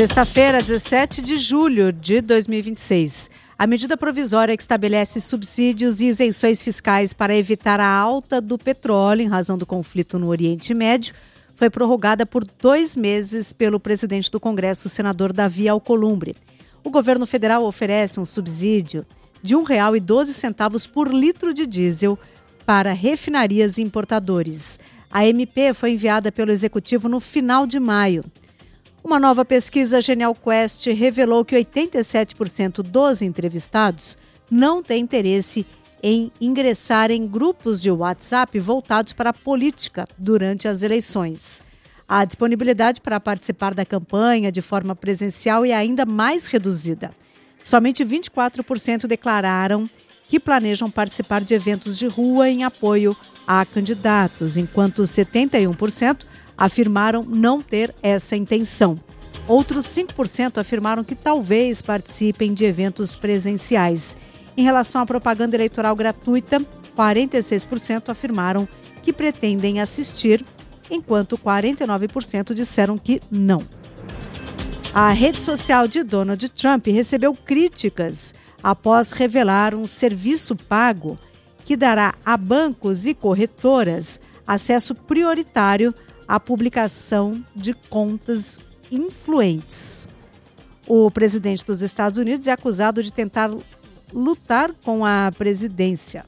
Sexta-feira, 17 de julho de 2026. A medida provisória que estabelece subsídios e isenções fiscais para evitar a alta do petróleo em razão do conflito no Oriente Médio foi prorrogada por 2 meses pelo presidente do Congresso, o senador Davi Alcolumbre. O governo federal oferece um subsídio de R$ 1,12 por litro de diesel para refinarias e importadores. A MP foi enviada pelo Executivo no final de maio. Uma nova pesquisa Genial Quest revelou que 87% dos entrevistados não têm interesse em ingressar em grupos de WhatsApp voltados para a política durante as eleições. A disponibilidade para participar da campanha de forma presencial é ainda mais reduzida. Somente 24% declararam que planejam participar de eventos de rua em apoio a candidatos, enquanto 71% afirmaram não ter essa intenção. Outros 5% afirmaram que talvez participem de eventos presenciais. Em relação à propaganda eleitoral gratuita, 46% afirmaram que pretendem assistir, enquanto 49% disseram que não. A rede social de Donald Trump recebeu críticas após revelar um serviço pago que dará a bancos e corretoras acesso prioritário à publicação de contas influentes. O presidente dos Estados Unidos é acusado de tentar lutar com a presidência.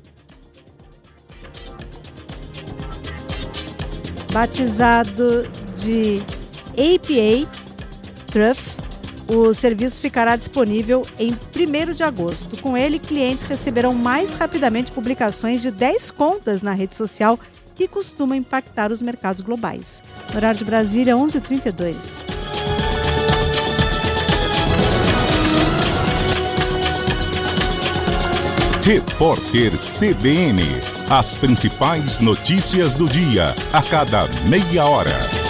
Batizado de APA Truth, o serviço ficará disponível em 1º de agosto. Com ele, clientes receberão mais rapidamente publicações de 10 contas na rede social que costuma impactar os mercados globais. No horário de Brasília, 11h32. Repórter CBN. As principais notícias do dia, a cada meia hora.